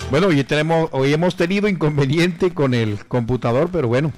Bueno, hoy hemos tenido inconveniente con el computador, pero bueno,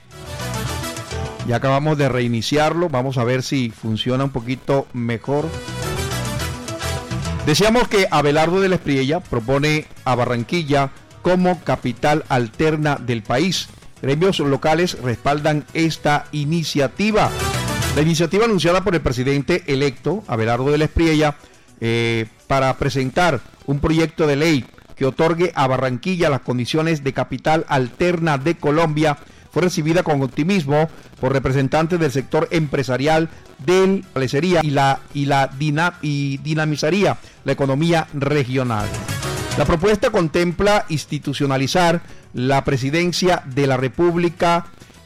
ya acabamos de reiniciarlo. Vamos a ver si funciona un poquito mejor. Decíamos que Abelardo de la Espriella propone a Barranquilla como capital alterna del país. Gremios locales respaldan esta iniciativa. La iniciativa anunciada por el presidente electo, Abelardo de la Espriella, para presentar un proyecto de ley que otorgue a Barranquilla las condiciones de capital alterna de Colombia, fue recibida con optimismo por representantes del sector empresarial del fortalecería y dinamizaría la economía regional. La propuesta contempla institucionalizar la presidencia de la República,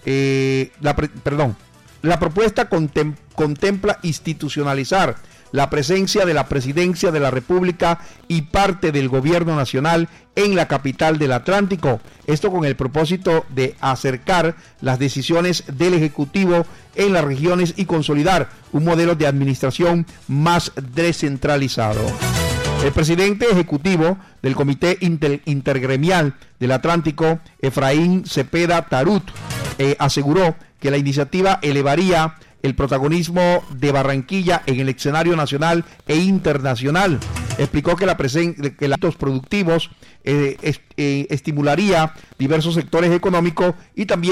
la propuesta contempla institucionalizar la presencia de la Presidencia de la República y parte del Gobierno Nacional en la capital del Atlántico. Esto con el propósito de acercar las decisiones del Ejecutivo en las regiones y consolidar un modelo de administración más descentralizado. El presidente ejecutivo del Comité Intergremial del Atlántico, Efraín Cepeda Tarut, aseguró que la iniciativa elevaría el protagonismo de Barranquilla en el escenario nacional e internacional. Explicó que los actos productivos estimularía diversos sectores económicos y también